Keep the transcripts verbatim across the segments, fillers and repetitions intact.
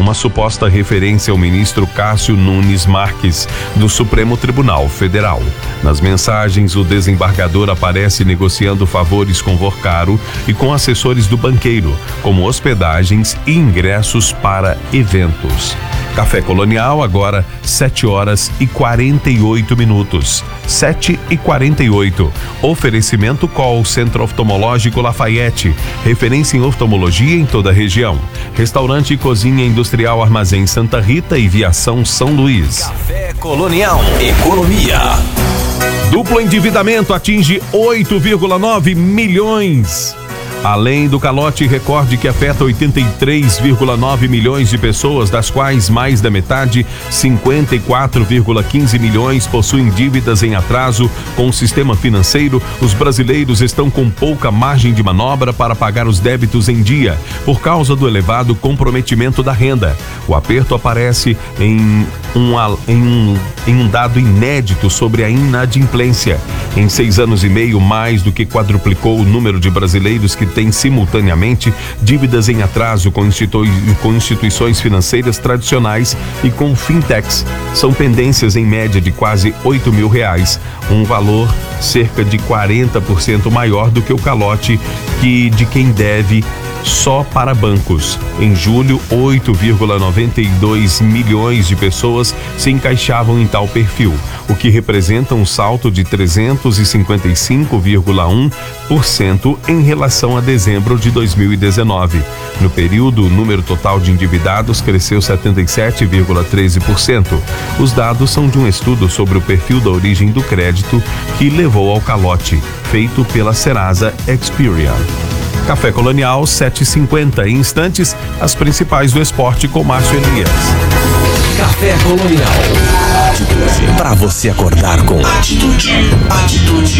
uma suposta referência ao ministro Cássio Nunes Marques, do Supremo Tribunal Federal. Nas mensagens, o desembargador aparece negociando favores com Vorcaro e com assessores do banqueiro, como hospedagens e ingressos para eventos. Café Colonial, agora sete horas e quarenta e oito minutos. sete e quarenta e oito. Oferecimento Call Centro Oftalmológico Lafayette, referência em oftalmologia em toda a região. Restaurante e Cozinha Industrial Armazém Santa Rita e Viação São Luís. Café Colonial Economia. Duplo endividamento atinge oito vírgula nove milhões. Além do calote recorde que afeta oitenta e três vírgula nove milhões de pessoas, das quais mais da metade, cinquenta e quatro vírgula quinze milhões, possuem dívidas em atraso com o sistema financeiro, os brasileiros estão com pouca margem de manobra para pagar os débitos em dia, por causa do elevado comprometimento da renda. O aperto aparece em um, em um, em um dado inédito sobre a inadimplência. Em seis anos e meio, mais do que quadruplicou o número de brasileiros que tem simultaneamente dívidas em atraso com, institui- com instituições financeiras tradicionais e com fintechs. São pendências em média de quase oito mil reais, um valor cerca de quarenta por cento maior do que o calote que de quem deve só para bancos. Em julho, oito vírgula noventa e dois milhões de pessoas se encaixavam em tal perfil, o que representa um salto de trezentos e cinquenta e cinco vírgula um por cento em relação a dezembro de dois mil e dezenove. No período, o número total de endividados cresceu setenta e sete vírgula treze por cento. Os dados são de um estudo sobre o perfil da origem do crédito que levou ao calote, feito pela Serasa Experian. Café Colonial sete e cinquenta. Em instantes, as principais do esporte com Márcio Elias. Café Colonial. Atitude. Para você acordar com atitude. Atitude.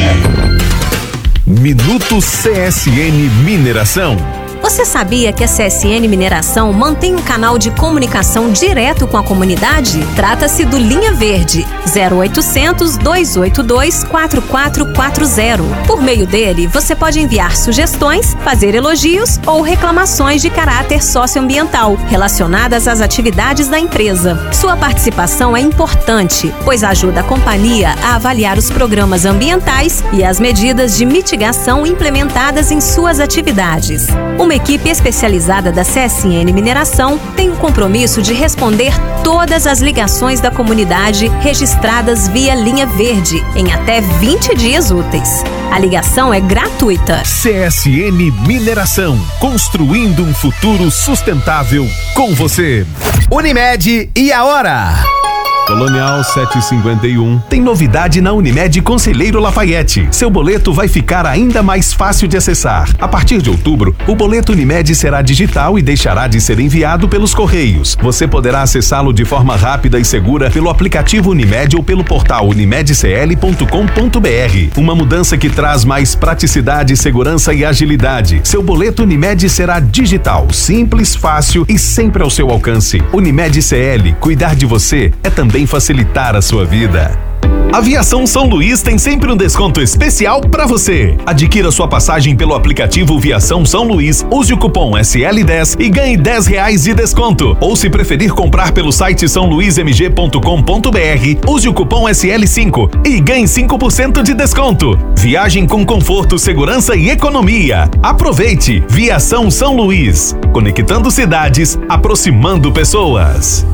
Minuto C S N Mineração. Você sabia que a C S N Mineração mantém um canal de comunicação direto com a comunidade? Trata-se do Linha Verde, zero oitocentos, dois oito dois, quatro quatro quatro zero. Por meio dele, você pode enviar sugestões, fazer elogios ou reclamações de caráter socioambiental relacionadas às atividades da empresa. Sua participação é importante, pois ajuda a companhia a avaliar os programas ambientais e as medidas de mitigação implementadas em suas atividades. Uma equipe especializada da C S N Mineração tem o compromisso de responder todas as ligações da comunidade registradas via Linha Verde em até vinte dias úteis. A ligação é gratuita. C S N Mineração, construindo um futuro sustentável com você. Unimed e a hora? Colonial sete e cinquenta e um. Tem novidade na Unimed Conselheiro Lafayette. Seu boleto vai ficar ainda mais fácil de acessar. A partir de outubro, o boleto Unimed será digital e deixará de ser enviado pelos correios. Você poderá acessá-lo de forma rápida e segura pelo aplicativo Unimed ou pelo portal unimed c l ponto com ponto b r. Uma mudança que traz mais praticidade, segurança e agilidade. Seu boleto Unimed será digital, simples, fácil e sempre ao seu alcance. Unimed C L, cuidar de você é também facilitar a sua vida. Aviação São Luís tem sempre um desconto especial para você. Adquira sua passagem pelo aplicativo Viação São Luís, use o cupom S L dez e ganhe dez reais de desconto. Ou se preferir comprar pelo site são luís m g ponto com ponto b r, use o cupom S L cinco e ganhe cinco por cento de desconto. Viagem com conforto, segurança e economia. Aproveite! Viação São Luís, conectando cidades, aproximando pessoas.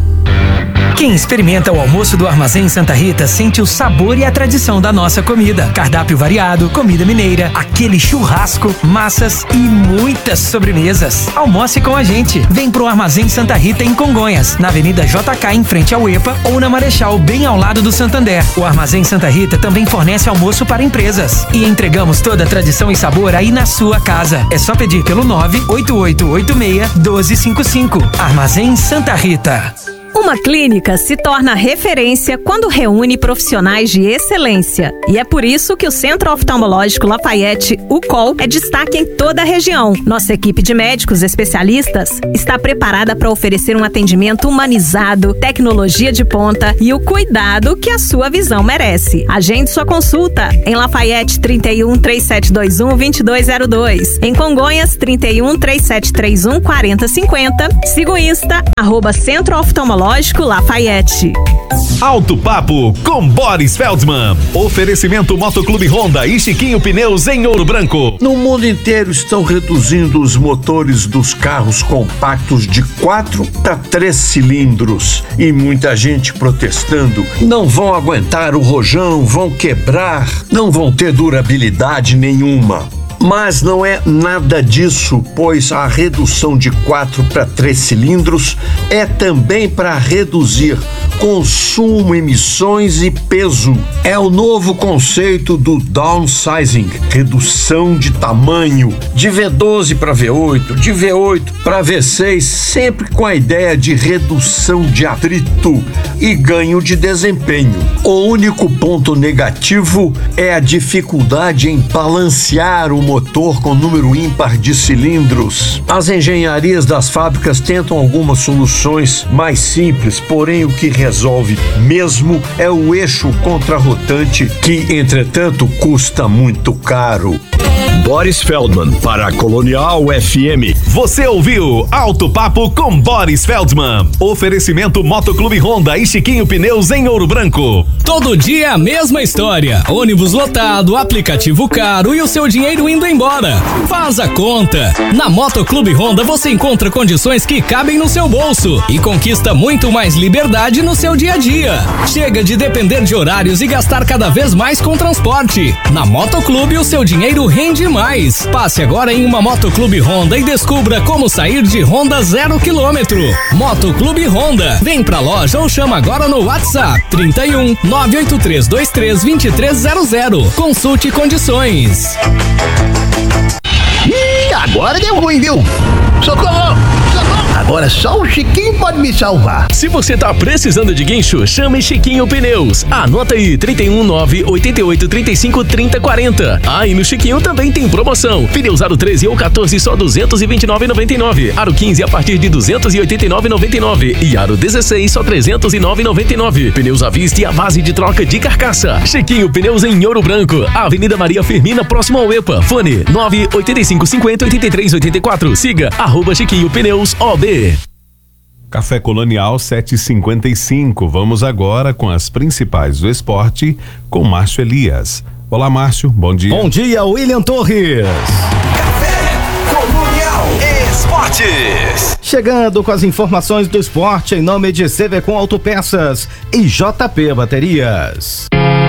Quem experimenta o almoço do Armazém Santa Rita sente o sabor e a tradição da nossa comida. Cardápio variado, comida mineira, aquele churrasco, massas e muitas sobremesas. Almoce com a gente. Vem pro Armazém Santa Rita em Congonhas, na Avenida J K em frente ao EPA ou na Marechal, bem ao lado do Santander. O Armazém Santa Rita também fornece almoço para empresas. E entregamos toda a tradição e sabor aí na sua casa. É só pedir pelo nove oito oito oito seis um dois cinco cinco. Armazém Santa Rita. Uma clínica se torna referência quando reúne profissionais de excelência. E é por isso que o Centro Oftalmológico Lafayette, o C O L, é destaque em toda a região. Nossa equipe de médicos especialistas está preparada para oferecer um atendimento humanizado, tecnologia de ponta e o cuidado que a sua visão merece. Agende sua consulta em Lafayette trinta e um, três sete dois um, dois dois zero dois. Em Congonhas trinta e um, três sete três um, quatro zero cinco zero. Siga o Insta, arroba Centro Oftalmológico Lafayette. Alto Papo com Boris Feldman. Oferecimento Motoclube Honda e Chiquinho Pneus em Ouro Branco. No mundo inteiro estão reduzindo os motores dos carros compactos de quatro para três cilindros. E muita gente protestando. Não vão aguentar o rojão, vão quebrar, não vão ter durabilidade nenhuma. Mas não é nada disso, pois a redução de quatro para três cilindros é também para reduzir consumo, emissões e peso. É o novo conceito do downsizing, redução de tamanho, de V doze para V oito, de V oito para V seis, sempre com a ideia de redução de atrito e ganho de desempenho. O único ponto negativo é a dificuldade em balancear o motor com número ímpar de cilindros. As engenharias das fábricas tentam algumas soluções mais simples, porém o que resolve mesmo é o eixo contrarrotante, que entretanto custa muito caro. Boris Feldman para a Colonial F M. Você ouviu Alto Papo com Boris Feldman. Oferecimento Motoclube Honda e Chiquinho Pneus em Ouro Branco. Todo dia a mesma história. Ônibus lotado, aplicativo caro e o seu dinheiro indo embora. Faz a conta. Na Motoclube Honda você encontra condições que cabem no seu bolso e conquista muito mais liberdade no seu dia a dia. Chega de depender de horários e gastar cada vez mais com transporte. Na Motoclube o seu dinheiro rende mais. Passe agora em uma Motoclube Honda e descubra como sair de Honda zero quilômetro. Motoclube Honda. Vem pra loja ou chama agora no WhatsApp trinta e um, nove oito três dois três, dois três zero zero. Consulte condições. Ih, agora deu ruim, viu? Socorro! Socorro! Agora só o Chiquinho pode me salvar. Se você tá precisando de guincho, chame Chiquinho Pneus. Anota aí, trinta e um, nove oito oito, trinta e cinco, trinta, quarenta. Ah, e no Chiquinho também tem promoção. Pneus aro treze ou quatorze só duzentos e vinte e nove reais e noventa e nove. Aro quinze a partir de duzentos e oitenta e nove reais e noventa e nove. E aro dezesseis só trezentos e nove reais e noventa e nove. Pneus à vista e a base de troca de carcaça. Chiquinho Pneus em Ouro Branco. Avenida Maria Firmina, próximo ao EPA. Fone nove oito cinco, cinquenta, oitenta e três, oitenta e quatro. Siga arroba Chiquinho Pneus O B. Café Colonial sete e cinquenta e cinco. Vamos agora com as principais do esporte com Márcio Elias. Olá, Márcio, bom dia. Bom dia, William Torres. Café Colonial Esportes. Chegando com as informações do esporte em nome de C V Com Autopeças e J P Baterias.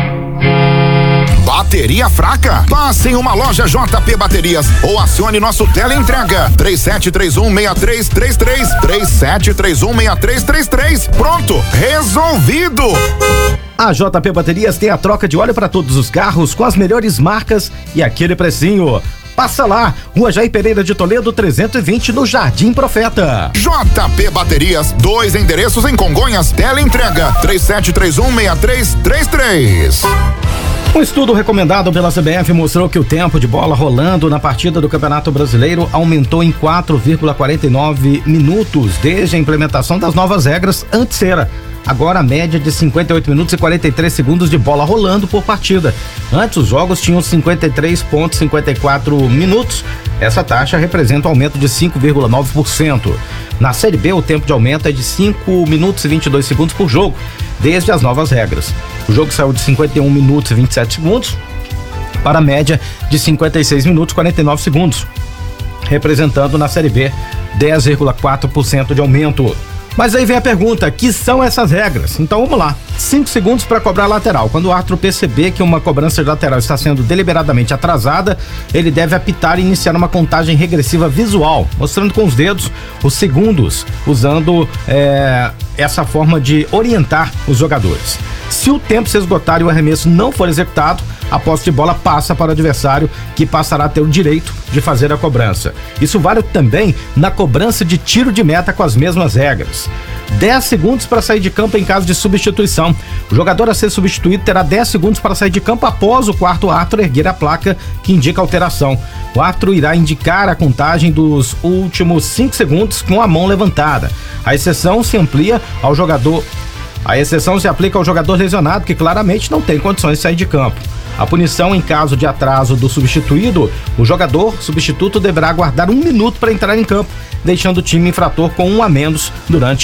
Bateria fraca? Passe em uma loja J P Baterias ou acione nosso teleentrega três sete três um, seis três três três, três sete três um, seis três três três. Pronto, resolvido! A J P Baterias tem a troca de óleo para todos os carros com as melhores marcas e aquele precinho. Passa lá, Rua Jair Pereira de Toledo, trezentos e vinte, no Jardim Profeta. J P Baterias, dois endereços em Congonhas, teleentrega três sete três um, seis três três três. Um estudo recomendado pela C B F mostrou que o tempo de bola rolando na partida do Campeonato Brasileiro aumentou em quatro vírgula quarenta e nove minutos desde a implementação das novas regras. Antes era agora a média de cinquenta e oito minutos e quarenta e três segundos de bola rolando por partida. Antes os jogos tinham cinquenta e três vírgula cinquenta e quatro minutos. Essa taxa representa um aumento de cinco vírgula nove por cento. Na Série B, o tempo de aumento é de cinco minutos e vinte e dois segundos por jogo, desde as novas regras. O jogo saiu de cinquenta e um minutos e vinte e sete segundos para a média de cinquenta e seis minutos e quarenta e nove segundos, representando na Série B dez vírgula quatro por cento de aumento. Mas aí vem a pergunta, que são essas regras? Então vamos lá, cinco segundos para cobrar lateral. Quando o árbitro perceber que uma cobrança de lateral está sendo deliberadamente atrasada, ele deve apitar e iniciar uma contagem regressiva visual, mostrando com os dedos os segundos, usando é, essa forma de orientar os jogadores. Se o tempo se esgotar e o arremesso não for executado, a posse de bola passa para o adversário, que passará a ter o direito de fazer a cobrança. Isso vale também na cobrança de tiro de meta com as mesmas regras. dez segundos para sair de campo em caso de substituição. O jogador a ser substituído terá dez segundos para sair de campo após o quarto árbitro erguer a placa que indica alteração. O árbitro irá indicar a contagem dos últimos cinco segundos com a mão levantada. A exceção se amplia ao jogador. A exceção se aplica ao jogador lesionado que claramente não tem condições de sair de campo. A punição em caso de atraso do substituído, o jogador substituto deverá aguardar um minuto para entrar em campo, deixando o time infrator com um a menos durante